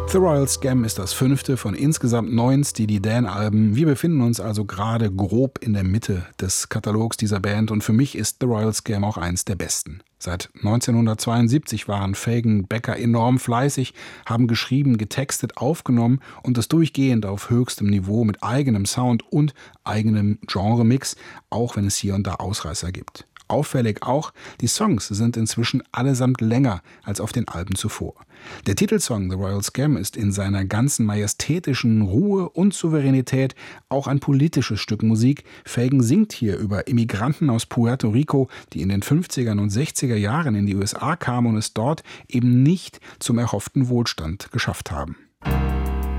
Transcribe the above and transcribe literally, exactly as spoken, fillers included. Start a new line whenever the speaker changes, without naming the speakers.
The Royal Scam ist das fünfte von insgesamt neun Steely Dan-Alben. Wir befinden uns also gerade grob in der Mitte des Katalogs dieser Band und für mich ist The Royal Scam auch eins der besten. Seit neunzehnhundertzweiundsiebzig waren Fagen Becker enorm fleißig, haben geschrieben, getextet, aufgenommen und das durchgehend auf höchstem Niveau mit eigenem Sound und eigenem Genremix, auch wenn es hier und da Ausreißer gibt. Auffällig auch, die Songs sind inzwischen allesamt länger als auf den Alben zuvor. Der Titelsong The Royal Scam ist in seiner ganzen majestätischen Ruhe und Souveränität auch ein politisches Stück Musik. Fagen singt hier über Immigranten aus Puerto Rico, die in den fünfziger und sechziger Jahren in die U S A kamen und es dort eben nicht zum erhofften Wohlstand geschafft haben.